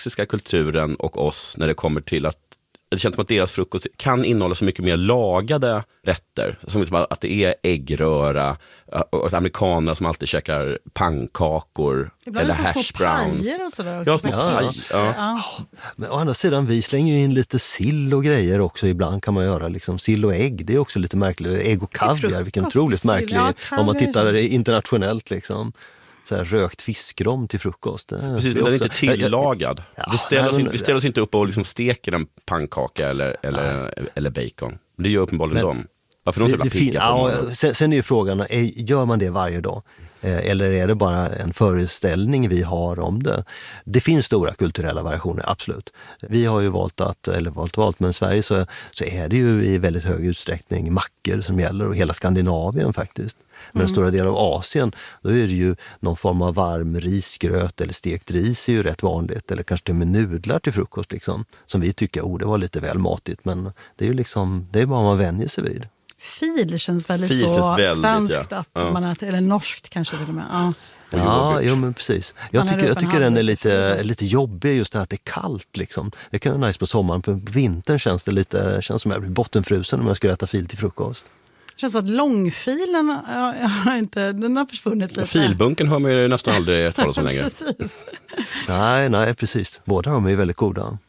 kinesiska kulturen och oss när det kommer till att det känns som att deras frukost kan innehålla så mycket mer lagade rätter. Som att det är äggröra och amerikaner som alltid käkar pannkakor eller hash browns. Och sådär också. Ja. Men å andra sidan, vi slänger ju in lite sill och grejer också. Ibland kan man göra liksom sill och ägg. Det är också lite märkligt. Ägg och kaviar, vilken otroligt märklig. Om man tittar internationellt liksom. Så här rökt fiskrom till frukost. Precis, men den är inte tillagad. Vi ställer oss inte upp och liksom steker en pannkaka eller bacon. Det gör uppenbarligen de. Varför de så jävla pigga på sen är ju frågan, gör man det varje dag? Eller är det bara en föreställning vi har om det? Det finns stora kulturella variationer, absolut. Vi har ju valt, men i Sverige så är det ju i väldigt hög utsträckning mackor som gäller, och hela Skandinavien faktiskt. Men en stora del av Asien, då är det ju någon form av varm risgröt eller stekt ris är ju rätt vanligt. Eller kanske till med nudlar till frukost liksom. Som vi tycker, det var lite väl matigt. Men det är ju liksom, det är bara man vänjer sig vid. Fil känns väldigt så svenskt att man äter, eller norskt kanske till och med. Ja, men precis. Jag tycker den är lite jobbig, just det här att det är kallt liksom. Det kan vara nice på sommaren, på vintern känns som jag blir bottenfrusen om jag ska äta fil till frukost. Det känns att långfilen den har försvunnit lite. Filbunken har man ju nästan aldrig talat om längre. Precis. Nej, precis. Båda de är ju väldigt goda.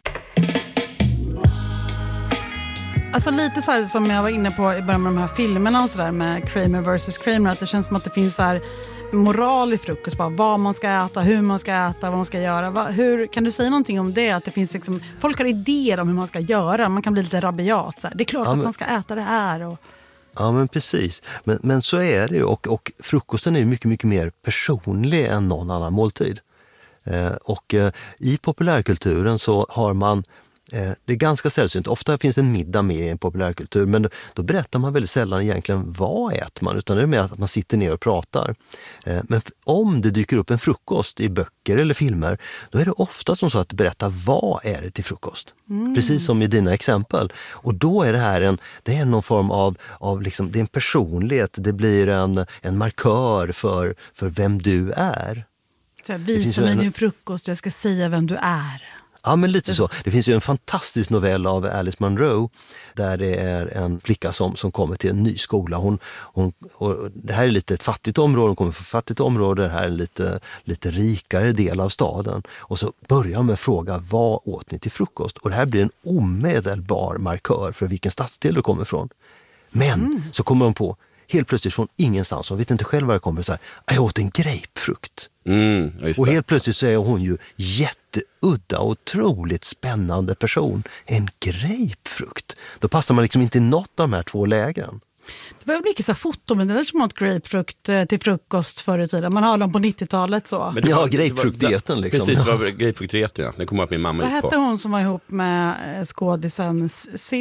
Alltså lite så här som jag var inne på i början med de här filmerna och sådär med Kramer vs. Kramer, att det känns som att det finns så här moral i frukost, bara vad man ska äta, hur man ska äta, vad man ska göra. Hur kan du säga någonting om det? Att det finns liksom, folk har idéer om hur man ska göra, man kan bli lite rabiat. Så här. Det är klart att man ska äta det här. Och... Ja, men precis. Men så är det ju. Och frukosten är ju mycket, mycket mer personlig än någon annan måltid. I populärkulturen så har man, det är ganska sällsynt, ofta finns en middag med i en populärkultur, men då berättar man väldigt sällan egentligen vad äter man, utan det är mer att man sitter ner och pratar. Men om det dyker upp en frukost i böcker eller filmer, då är det ofta som så att berätta vad är det till frukost. Precis som i dina exempel. Och då är det är någon form av liksom, det är en personlighet, det blir en markör för vem du är. Så visa mig din frukost, jag ska säga vem du är. Ja, men lite så. Det finns ju en fantastisk novell av Alice Munro där det är en flicka som kommer till en ny skola. Och det här är lite ett fattigt område, hon kommer från ett fattigt område, det här är en lite rikare del av staden. Och så börjar hon med att fråga, vad åt ni till frukost? Och det här blir en omedelbar markör för vilken stadsdel du kommer ifrån. Men så kommer hon på, helt plötsligt från ingenstans, hon vet inte själv vad det kommer, så här, jag åt en grapefrukt. Och helt plötsligt så är hon ju jätteudda och otroligt spännande person. En grapefrukt. Då passar man liksom inte i något av de här två lägren. Det var mycket så fotomeddelanden som åt grapefrukt till frukost förr i tiden. Man har dem på 90-talet så. Men grapefruktdieten liksom. Precis, det var grapefruktdieten, ja. Det kom att min mamma gick på. Vad hette hon som var ihop med skådisen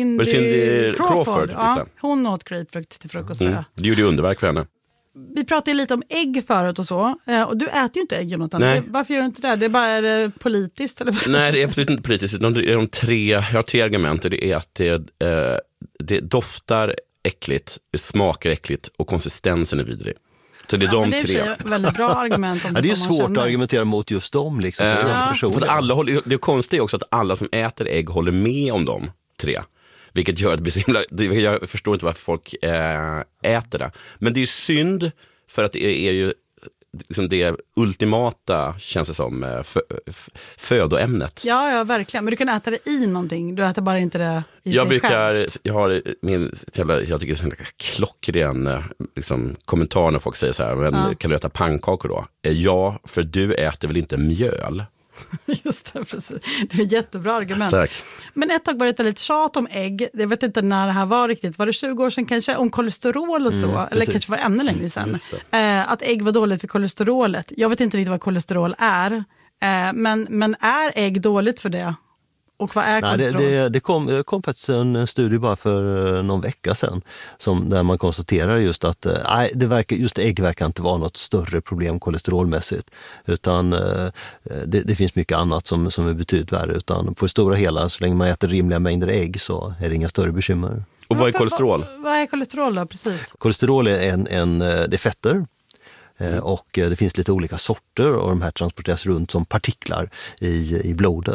Cindy Crawford? Ja, hon åt grapefrukt till frukost tror jag. Det gjorde underverk för henne. Vi pratade ju lite om ägg förut och så. Och du äter ju inte ägg, Jonathan. Varför gör du inte det? Det är bara politiskt? Eller? Nej, det är absolut inte politiskt. Jag har tre argument. Det är att det doftar äckligt, det smakar äckligt och konsistensen är vidrig. Så det är de tre. Det är väldigt bra argument om det är svårt att argumentera mot just dem. Liksom, för det konstiga är också att alla som äter ägg håller med om de tre. Vilket gör att det blir så himla, jag förstår inte varför folk äter det. Men det är synd för att det är ju liksom det ultimata, känns det som, födoämnet. Ja, verkligen. Men du kan äta det i någonting. Du äter bara inte det i dig själv. Jag tycker det är en klockren liksom, kommentar när folk säger så här, men kan du äta pannkakor då? Ja, för du äter väl inte mjöl? Just det, precis. Det är ett jättebra argument. Tack. Men ett tag var det lite tjat om ägg. Jag vet inte när det här var riktigt. Var det 20 år sedan kanske? Om kolesterol och så. Eller kanske var det ännu längre sedan. Att ägg var dåligt för kolesterolet. Jag vet inte riktigt vad kolesterol är. Men är ägg dåligt för det? Och vad är kolesterol? Det kom faktiskt en studie bara för någon vecka sedan där man konstaterar just att just ägg verkar inte vara något större problem kolesterolmässigt, utan det finns mycket annat som är betydligt värre, utan på det stora hela, så länge man äter rimliga mängder ägg så är det inga större bekymmer. Och vad är kolesterol? Vad är kolesterol då, precis? Kolesterol är det är fetter. Och det finns lite olika sorter och de här transporteras runt som partiklar i blodet.